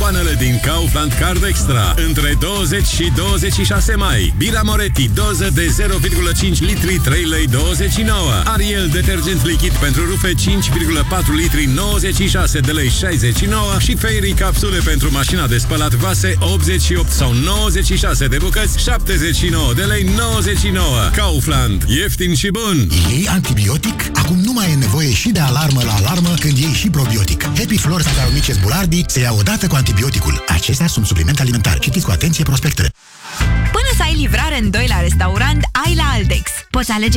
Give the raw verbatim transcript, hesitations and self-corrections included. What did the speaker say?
cupoanele din Kaufland Card Extra. Între douăzeci și douăzeci și șase mai. Bira Moretti, doză de zero virgulă cinci litri, trei lei douăzeci și nouă. Ariel, detergent lichid pentru rufe, cinci virgulă patru litri, nouăzeci și șase de lei șaizeci și nouă. Și Fairy capsule pentru mașina de spălat vase, optzeci și opt sau nouăzeci și șase de bucăți, șaptezeci și nouă de lei nouăzeci și nouă. Kaufland. Ieftin și bun. Iei antibiotic? Acum nu mai e nevoie și de alarmă la alarmă când iei și probiotic. Happy Flora Saccharomyces boulardii se ia odată cu antibioticul. Acestea sunt suplimente alimentare. Citiți cu atenție prospectele. Până să ai livrare în doi la restaurant, ai la Altex. Poți alege